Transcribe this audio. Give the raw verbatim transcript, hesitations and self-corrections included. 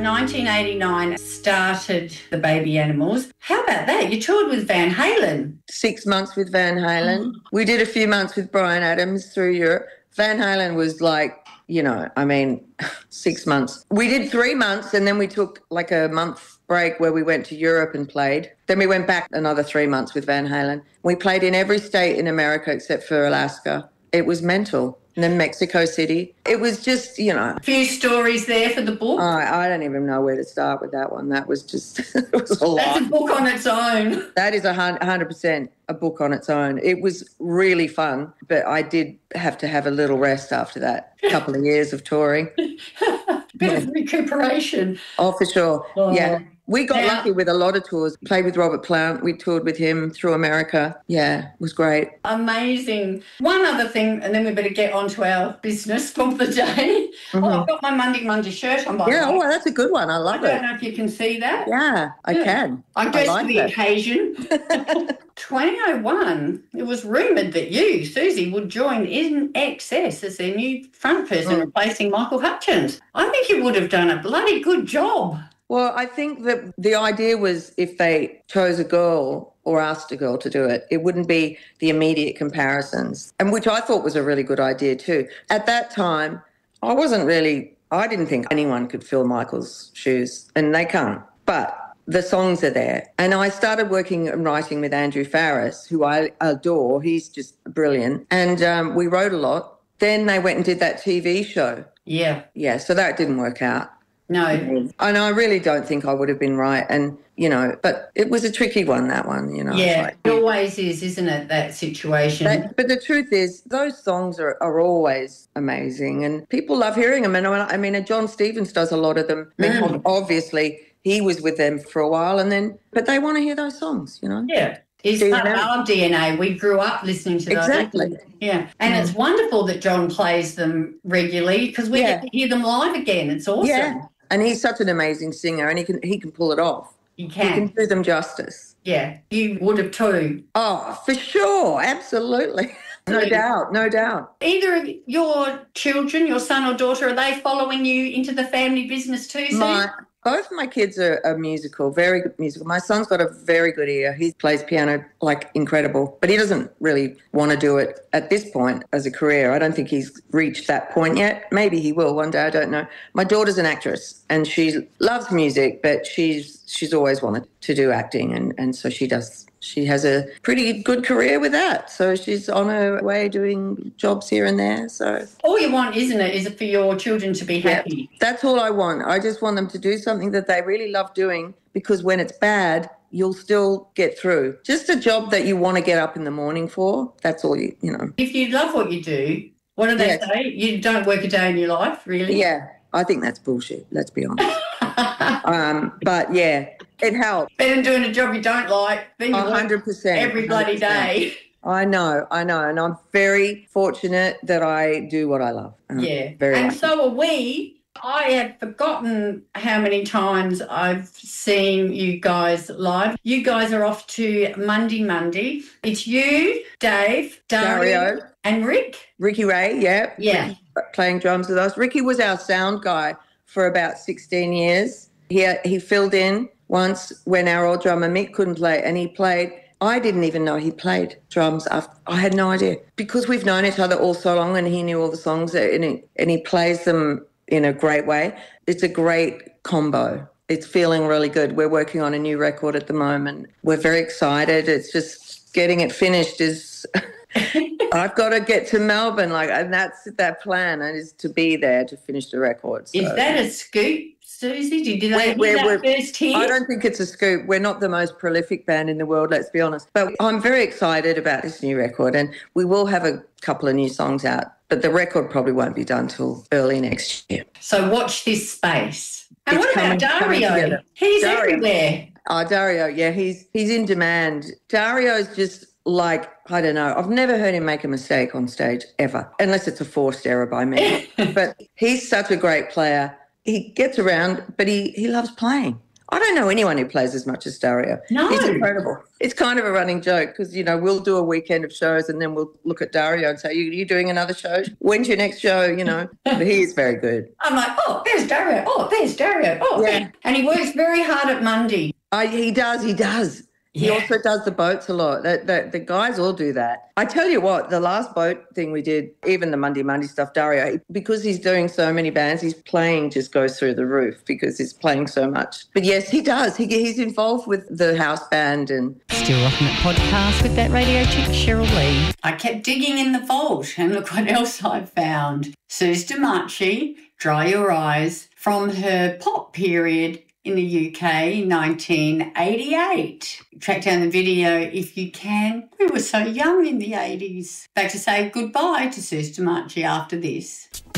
nineteen eighty-nine started the Baby Animals. How about that? You toured with Van Halen. Six months with Van Halen. Mm. We did a few months with Bryan Adams through Europe. Van Halen was like, you know, I mean, six months. We did three months and then we took like a month break where we went to Europe and played. Then we went back another three months with Van Halen. We played in every state in America except for Alaska. It was mental. And then Mexico City. It was just, you know. A few stories there for the book. I, I don't even know where to start with that one. That was just, it was a lot. That's a book on its own. That is a hundred percent a book on its own. It was really fun, but I did have to have a little rest after that couple of years of touring. Bit of recuperation. Oh, for sure. Oh. Yeah. We got now, lucky with a lot of tours. Played with Robert Plant. We toured with him through America. Yeah, it was great. Amazing. One other thing, and then we better get on to our business for the day. Mm-hmm. Oh, I've got my Monday Monday shirt on, by Yeah, the way. Oh, that's a good one. I love it. I it. don't know if you can see that. Yeah, I yeah. can. I'm dressed like for the that. occasion. twenty oh one, it was rumoured that you, Susie, would join In Excess as their new front person, mm. replacing Michael Hutchence. I think you would have done a bloody good job. Well, I think that the idea was if they chose a girl or asked a girl to do it, it wouldn't be the immediate comparisons, and which I thought was a really good idea too. At that time, I wasn't really, I didn't think anyone could fill Michael's shoes, and they can't. But the songs are there. And I started working and writing with Andrew Farriss, who I adore. He's just brilliant. And um, we wrote a lot. Then they went and did that T V show. Yeah. Yeah, so that didn't work out. No. And I really don't think I would have been right. And, you know, but it was a tricky one, that one, you know. Yeah, like, it always is, isn't it, that situation? That, but the truth is, those songs are, are always amazing and people love hearing them. And I mean, John Stevens does a lot of them. I mean, mm. obviously, he was with them for a while and then, but they want to hear those songs, you know. Yeah. It's part of our D N A. We grew up listening to those. Exactly. Yeah. And mm. it's wonderful that John plays them regularly because we yeah. get to hear them live again. It's awesome. Yeah. And he's such an amazing singer and he can he can pull it off. He can. He can do them justice. Yeah. You would have too. Oh, for sure. Absolutely. No doubt. No doubt. Either of your children, your son or daughter, are they following you into the family business too, Sue? My, both my kids are, are musical, very good musical. My son's got a very good ear. He plays piano like incredible, but he doesn't really want to do it at this point as a career. I don't think he's reached that point yet. Maybe he will one day, I don't know. My daughter's an actress and she loves music, but she's she's always wanted to do acting and, and so she does. She has a pretty good career with that. So she's on her way doing jobs here and there. So all you want, isn't it, is for your children to be happy. Yeah, that's all I want. I just want them to do something that they really love doing because when it's bad, you'll still get through. Just a job that you want to get up in the morning for. That's all you, you know. If you love what you do, what do they yes. say? You don't work a day in your life, really? Yeah, I think that's bullshit, let's be honest. um, but, yeah. It helps. Better than doing a job you don't like. Then you one hundred percent every bloody day. I know, I know. And I'm very fortunate that I do what I love. I'm yeah. Very and lucky. So are we. I have forgotten how many times I've seen you guys live. You guys are off to Monday Monday. It's you, Dave, Dario, Dario. and Rick. Ricky Ray, yeah. Yeah. Ricky playing drums with us. Ricky was our sound guy for about sixteen years. He, he filled in once when our old drummer Mick couldn't play and he played. I didn't even know he played drums. After, I had no idea because we've known each other all so long and he knew all the songs and he, and he plays them in a great way. It's a great combo. It's feeling really good. We're working on a new record at the moment. We're very excited. It's just getting it finished is I've got to get to Melbourne, like, and that's that plan is to be there to finish the record. So. Is that a scoop? Susie, did you we're, hear we're, that we're, first hit? I don't think it's a scoop. We're not the most prolific band in the world, let's be honest. But I'm very excited about this new record and we will have a couple of new songs out, but the record probably won't be done till early next year. So watch this space. And it's what coming, about Dario? He's Dario. everywhere. Oh, Dario, yeah, he's he's in demand. Dario's just like, I don't know, I've never heard him make a mistake on stage ever, unless it's a forced error by me. But he's such a great player. He gets around, but he, he loves playing. I don't know anyone who plays as much as Dario. No. He's incredible. It's kind of a running joke because, you know, we'll do a weekend of shows and then we'll look at Dario and say, you, you doing another show? When's your next show? You know, but he is very good. I'm like, oh, there's Dario. Oh, there's Dario. Oh, Yeah. And he works very hard at Monday. I, he does, he does. He Yeah. also does the boats a lot. The, the, the guys all do that. I tell you what, the last boat thing we did, even the Monday Monday stuff, Dario, because he's doing so many bands, his playing just goes through the roof because he's playing so much. But yes, he does. He, he's involved with the house band. And Still Rocking It podcast with that radio chick, Cheryl Lee. I kept digging in the vault and look what else I found. Suze D'Marchi, Dry Your Eyes, from her pop period in the U K in nineteen eighty-eight. Track down the video if you can. We were so young in the eighties. Back to say goodbye to Suze D'Marchi after this.